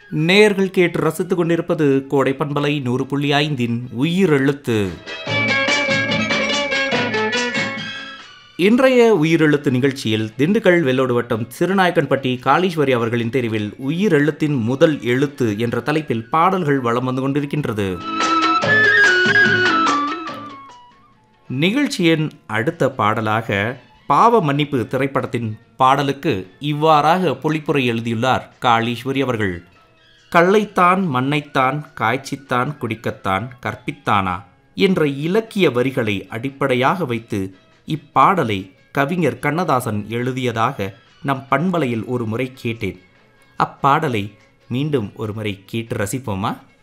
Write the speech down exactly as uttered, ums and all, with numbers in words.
நேயர்கள் கேட்டு ரசித்துக் கொண்டிருப்பது கோடை பண்பலை நூறு புள்ளி ஐந்தின் உயிரெழுத்து. இன்றைய உயிரெழுத்து நிகழ்ச்சியில் திண்டுக்கல் வெள்ளோடு வட்டம் சிறுநாயக்கன்பட்டி காளீஸ்வரி அவர்களின் தெரிவில் உயிரெழுத்தின் முதல் எழுத்து என்ற தலைப்பில் பாடல்கள் வலம் வந்து கொண்டிருக்கின்றது. நிகழ்ச்சியின் அடுத்த பாடலாக பாவ மன்னிப்பு திரைப்படத்தின் பாடலுக்கு இவ்வாறாக பொழிப்புரை எழுதியுள்ளார் காளீஸ்வரி அவர்கள். கள்ளைத்தான் மண்ணைத்தான் காய்ச்சித்தான் குடிக்கத்தான் கற்பித்தானா என்ற இலக்கிய வரிகளை அடிப்படையாக வைத்து இப்பாடலை கவிஞர் கண்ணதாசன் எழுதியதாக நம் பண்பலையில் ஒரு முறை கேட்டேன். அப்பாடலை மீண்டும் ஒரு முறை கேட்டு ரசிப்போமா?